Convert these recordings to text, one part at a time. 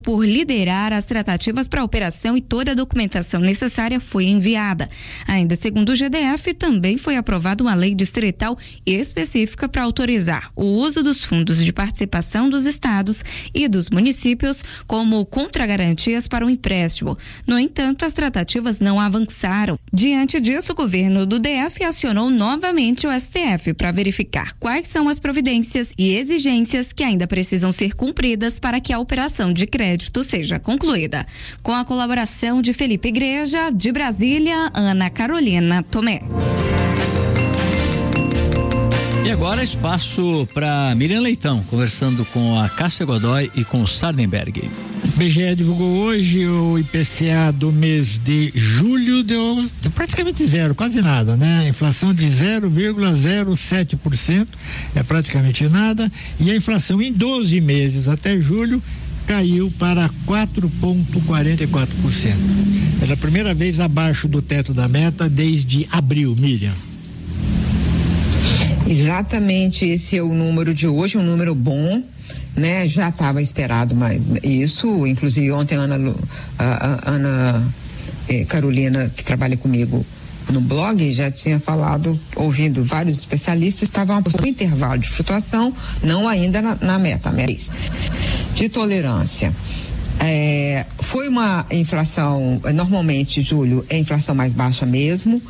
por liderar as tratativas para a operação e toda a documentação necessária foi enviada. Ainda segundo o GDF, também foi aprovada uma lei distrital específica para autorizar o uso dos fundos de participação dos estados e dos municípios como contragarantias para o empréstimo. No entanto, as tratativas não avançaram. Diante disso, o governo do DF acionou novamente o STF para verificar quais são as providências e exigências que ainda precisam ser cumpridas para que a operação de crédito seja concluída. Com a colaboração de Felipe Igreja, de Brasília, Ana Carolina Tomé. E agora espaço para Miriam Leitão, conversando com a Cássia Godoy e com o Sardenberg. O BGE divulgou hoje o IPCA do mês de julho, deu praticamente zero, quase nada, né? A inflação de 0,07%, é praticamente nada, e a inflação em 12 meses até julho caiu para 4,44%. Pela primeira vez abaixo do teto da meta desde abril, Miriam. Exatamente, esse é o número de hoje, um número bom, né? Já estava esperado, mas isso, inclusive ontem a Ana Carolina, que trabalha comigo no blog, já tinha falado, ouvindo vários especialistas, estavam no intervalo de flutuação, não ainda na meta de tolerância. Foi uma inflação, normalmente, julho, é a inflação mais baixa mesmo,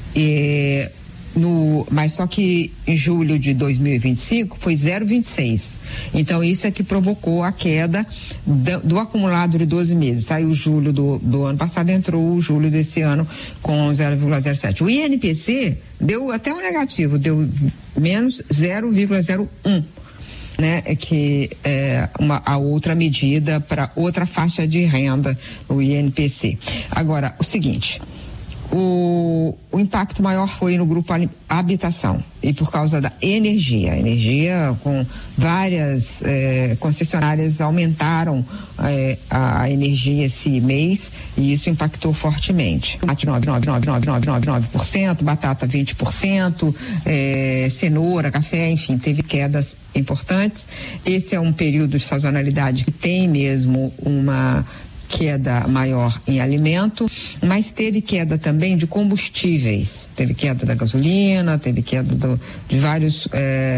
mas só que em julho de 2025 foi 0,26. Então isso é que provocou a queda do acumulado de 12 meses. Saiu julho do ano passado, entrou o julho desse ano com 0,07. O INPC deu até um negativo, deu menos 0,01. Né, que é a outra medida para outra faixa de renda, o INPC. Agora, o seguinte, o impacto maior foi no grupo habitação e por causa da energia. A energia, com várias concessionárias aumentaram a energia esse mês e isso impactou fortemente. Tomate 9,9%, batata 20%, cenoura, café, enfim, teve quedas importantes. Esse é um período de sazonalidade que tem mesmo uma queda maior em alimento, mas teve queda também de combustíveis, teve queda da gasolina, teve queda de vários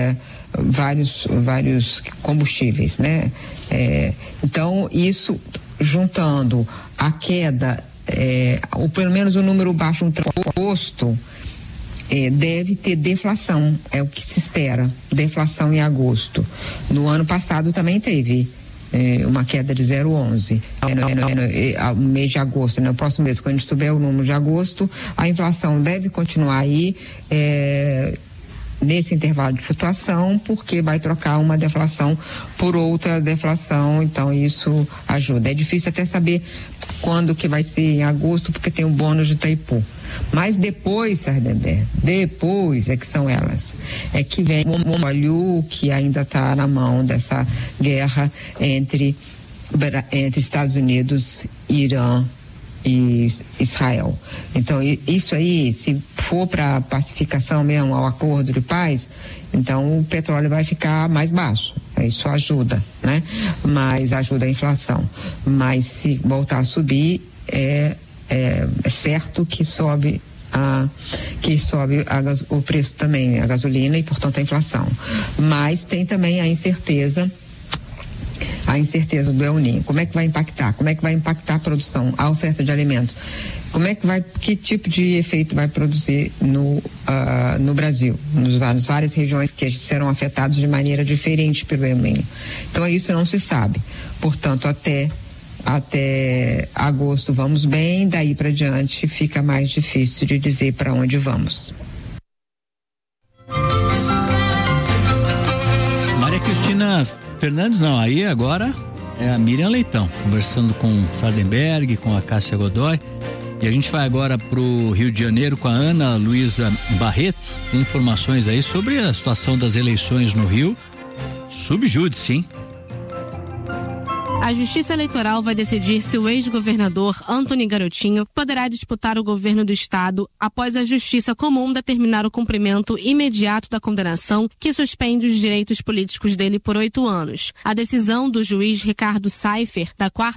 combustíveis, né? Então isso juntando a queda, ou pelo menos o número baixo no agosto, deve ter deflação, é o que se espera, deflação em agosto. No ano passado também teve uma queda de 0,11 no mês de agosto, no próximo mês, quando a gente souber o número de agosto, a inflação deve continuar aí nesse intervalo de flutuação, porque vai trocar uma deflação por outra deflação, então isso ajuda. É difícil até saber quando que vai ser em agosto, porque tem o bônus de Itaipu. Mas depois, Sardenberg, depois é que são elas. É que vem o óleo que ainda está na mão dessa guerra entre Estados Unidos, Irã e Israel. Então, isso aí, se for para pacificação mesmo, ao acordo de paz, então o petróleo vai ficar mais baixo. Isso ajuda, né? Mas ajuda a inflação. Mas se voltar a subir, é certo que sobe o preço também, a gasolina e, portanto, a inflação. Mas tem também a incerteza do El Niño. Como é que vai impactar? Como é que vai impactar a produção, a oferta de alimentos? Que tipo de efeito vai produzir no Brasil, nas várias regiões que serão afetadas de maneira diferente pelo El Niño? Então, isso não se sabe. Portanto, até agosto vamos bem, daí para diante fica mais difícil de dizer para onde vamos. Maria Cristina Fernandes, não, aí agora é a Miriam Leitão, conversando com o Sardenberg, com a Cássia Godoy, e a gente vai agora pro Rio de Janeiro com a Ana Luísa Barreto. Tem informações aí sobre a situação das eleições no Rio, subjúdice, hein? A Justiça Eleitoral vai decidir se o ex-governador Antony Garotinho poderá disputar o governo do estado após a Justiça Comum determinar o cumprimento imediato da condenação que suspende os direitos políticos dele por 8 anos. A decisão do juiz Ricardo Seifer, da 4ª